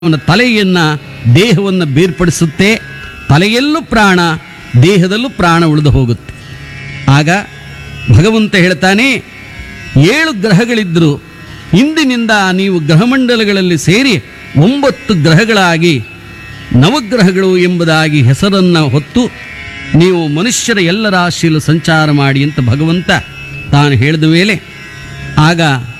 ಅವನ ತಲೆಯನ್ನು ದೇಹವನ್ನು ಬೇರ್ಪಡಿಸುತ್ತೆ. ತಲೆಯಲ್ಲೂ ಪ್ರಾಣ, ದೇಹದಲ್ಲೂ ಪ್ರಾಣ ಉಳಿದು ಹೋಗುತ್ತೆ. ಆಗ ಭಗವಂತ ಹೇಳ್ತಾನೆ, 7 ಗ್ರಹಗಳಿದ್ದರು, ಇಂದಿನಿಂದ ನೀವು ಗ್ರಹಮಂಡಲಗಳಲ್ಲಿ ಸೇರಿ 9 ಗ್ರಹಗಳಾಗಿ ನವಗ್ರಹಗಳು ಎಂಬುದಾಗಿ ಹೆಸರನ್ನು ಹೊತ್ತು ನೀವು ಮನುಷ್ಯರ ಎಲ್ಲ ರಾಶಿಯಲ್ಲೂ ಸಂಚಾರ ಮಾಡಿ ಅಂತ ಭಗವಂತ ತಾನು ಹೇಳಿದ ಮೇಲೆ ಆಗ